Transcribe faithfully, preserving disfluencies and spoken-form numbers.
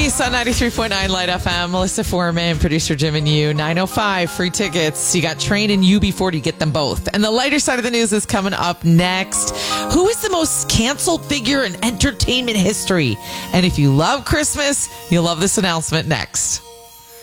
Grace on ninety-three point nine Light F M. Melissa Foreman, producer Jim and you. nine oh five, free tickets. You got Train and U B forty, get them both. And the lighter side of the news is coming up next. Who is the most canceled figure in entertainment history? And if you love Christmas, you'll love this announcement next.